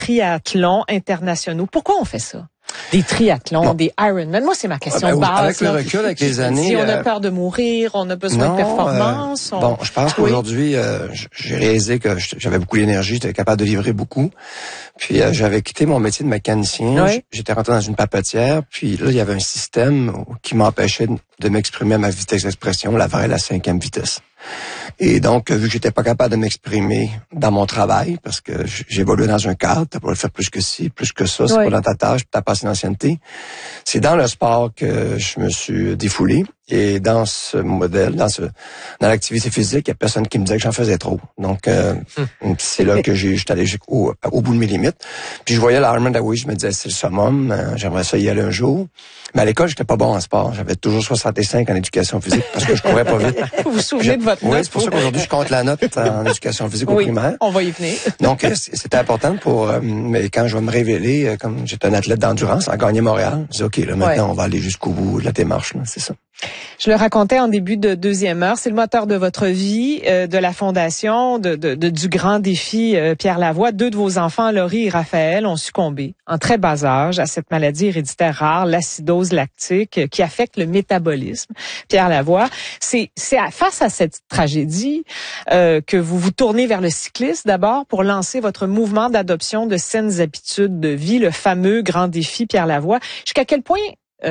triathlons internationaux. Pourquoi on fait ça? Des triathlons, des Ironman. Moi, c'est ma question de base. Avec le recul, avec les années... Si on a peur de mourir, on a besoin de performance. Bon, je pense qu'aujourd'hui, j'ai réalisé que j'avais beaucoup d'énergie, j'étais capable de livrer beaucoup. Puis j'avais quitté mon métier de mécanicien, j'étais rentré dans une papetière, puis là, il y avait un système qui m'empêchait de m'exprimer à ma vitesse d'expression, la vraie, la 5e vitesse. Et donc, vu que j'étais pas capable de m'exprimer dans mon travail, parce que j'évoluais dans un cadre, t'as pas le faire plus que ci, plus que ça, c'est pas dans ta tâche, t'as pas assez d'ancienneté. C'est dans le sport que je me suis défoulé. Et dans ce modèle, dans l'activité physique, il y a personne qui me disait que j'en faisais trop. Donc, c'est là que j'étais allé au bout de mes limites. Puis je voyais l'Ironman d'Hawaï, je me disais, c'est le summum, j'aimerais ça y aller un jour. Mais à l'école, j'étais pas bon en sport. J'avais toujours 65 en éducation physique parce que je courais pas vite. Vous vous souvenez de votre note? Oui, c'est pour ça qu'aujourd'hui, je compte la note en éducation physique au primaire. On va y venir. Donc, c'était important mais quand je vais me révéler, comme j'étais un athlète d'endurance, en gagner Montréal, je dis, OK, là, maintenant, on va aller jusqu'au bout de la démarche, là, c'est ça. Je le racontais en début de deuxième heure, c'est le moteur de votre vie, de la fondation, du grand défi Pierre Lavoie. 2 de vos enfants, Laurie et Raphaël, ont succombé en très bas âge à cette maladie héréditaire rare, l'acidose lactique, qui affecte le métabolisme. Pierre Lavoie, c'est face à cette tragédie que vous vous tournez vers le cyclisme d'abord pour lancer votre mouvement d'adoption de saines habitudes de vie, le fameux grand défi Pierre Lavoie. Jusqu'à quel point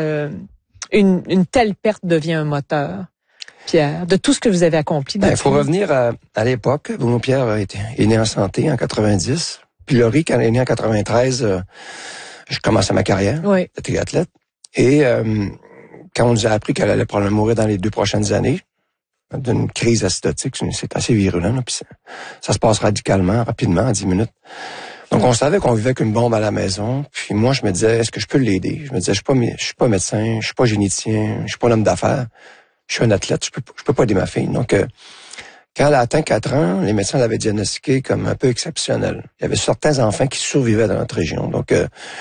une telle perte devient un moteur, Pierre, de tout ce que vous avez accompli? Il faut revenir à l'époque. Bruno Pierre est né en santé en 90. Puis Laurie, quand elle est née en 93, je commençais ma carrière de triathlète. Et quand on nous a appris qu'elle allait probablement mourir dans les 2 prochaines années, d'une crise acidotique, c'est assez virulent, là, puis ça se passe radicalement, rapidement, en 10 minutes. Donc, on savait qu'on vivait avec une bombe à la maison. Puis moi, je me disais, est-ce que je peux l'aider? Je me disais, je suis pas médecin, je suis pas généticien, je suis pas un homme d'affaires. Je suis un athlète, je peux pas aider ma fille. Donc, quand elle a atteint 4 ans, les médecins l'avaient diagnostiqué comme un peu exceptionnel. Il y avait certains enfants qui survivaient dans notre région. Donc,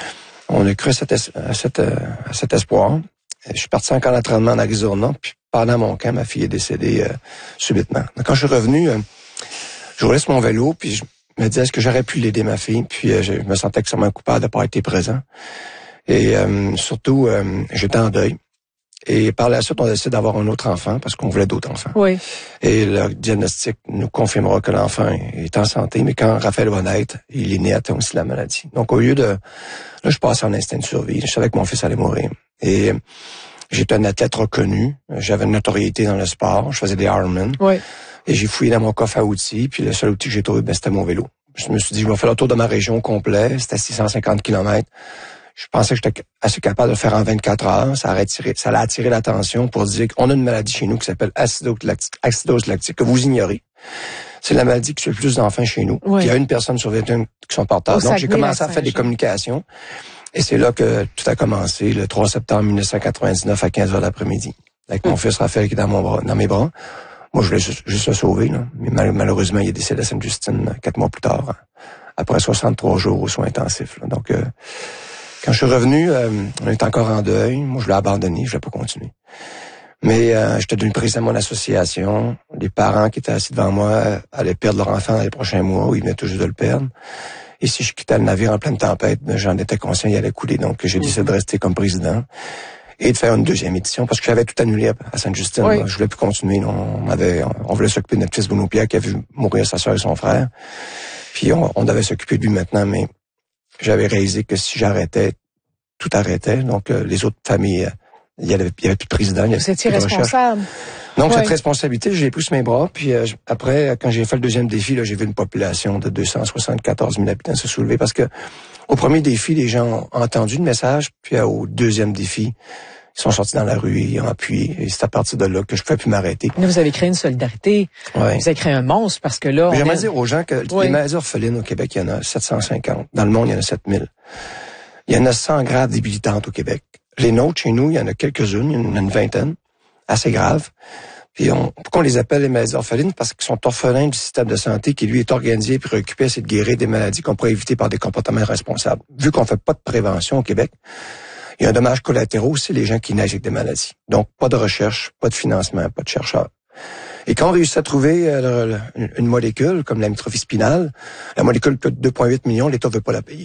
on a cru à cet espoir. Je suis parti en camp d'entraînement en Arizona, puis pendant mon camp, ma fille est décédée subitement. Donc, quand je suis revenu, je roulais sur mon vélo, puis je me disais, est-ce que j'aurais pu l'aider, ma fille? Puis je me sentais extrêmement coupable de pas être présent. Et surtout, j'étais en deuil. Et par la suite, on décide d'avoir un autre enfant parce qu'on voulait d'autres enfants. Oui. Et le diagnostic nous confirmera que l'enfant est en santé, mais quand Raphaël va naître, il est né atteint aussi de la maladie. Donc, au lieu de... Là, je passais en instinct de survie. Je savais que mon fils allait mourir. Et j'étais un athlète reconnu. J'avais une notoriété dans le sport. Je faisais des Ironman. Oui. Et j'ai fouillé dans mon coffre à outils, puis le seul outil que j'ai trouvé, c'était mon vélo. Je me suis dit, je vais faire le tour de ma région complet. C'était 650 km. Je pensais que j'étais assez capable de le faire en 24 heures. Ça allait attirer l'attention pour dire qu'on a une maladie chez nous qui s'appelle acidose lactique, que vous ignorez. C'est la maladie qui tue le plus d'enfants chez nous. Oui. Il y a 1 personne sur 21 qui sont porteurs. Donc, j'ai commencé à faire des communications. Et c'est là que tout a commencé, le 3 septembre 1999 à 15 heures l'après-midi. Avec mon fils Raphaël qui est dans mes bras. Moi, je voulais juste le sauver, là. Mais malheureusement, il est décédé à Sainte-Justine 4 mois plus tard, après 63 jours aux soins intensifs, là. Donc, quand je suis revenu, on est encore en deuil. Moi, je l'ai abandonné, je l'ai pas continué. Mais j'étais devenu président de mon association. Les parents qui étaient assis devant moi allaient perdre leur enfant dans les prochains mois, ou ils venaient tout juste de le perdre. Et si je quittais le navire en pleine tempête, j'en étais conscient, il allait couler. Donc, j'ai décidé de rester comme président et de faire une 2e édition parce que j'avais tout annulé à Sainte-Justine. Oui. Je voulais plus continuer. On voulait s'occuper de notre fils Bruno Pierre qui a vu mourir sa soeur et son frère. Puis on devait s'occuper de lui maintenant, mais j'avais réalisé que si j'arrêtais, tout arrêtait. Donc, les autres familles, il y avait plus de président. Vous étiez responsable. Donc, cette responsabilité, je l'ai pris sur mes bras. Puis après, quand j'ai fait le 2e défi, là, j'ai vu une population de 274 000 habitants se soulever parce que au premier défi, les gens ont entendu le message. Puis au 2e défi, ils sont sortis dans la rue, ils ont appuyé. Et c'est à partir de là que je ne pouvais plus m'arrêter. Là, vous avez créé une solidarité. Ouais. Vous avez créé un monstre parce que là... J'aimerais dire aux gens que les maladies orphelines au Québec, il y en a 750. Dans le monde, il y en a 7000. Il y en a 100 graves débilitantes au Québec. Les nôtres, chez nous, il y en a quelques-unes, il y en a une vingtaine, assez graves. Puis pourquoi on les appelle les maladies orphelines? Parce qu'ils sont orphelins du système de santé qui, lui, est organisé et préoccupé à essayer de guérir des maladies qu'on pourrait éviter par des comportements responsables. Vu qu'on fait pas de prévention au Québec, il y a un dommage collatéraux, c'est les gens qui naissent avec des maladies. Donc, pas de recherche, pas de financement, pas de chercheurs. Et quand on réussit à trouver une molécule, comme l'amyotrophie spinale, la molécule coûte 2,8 millions, l'État veut pas la payer.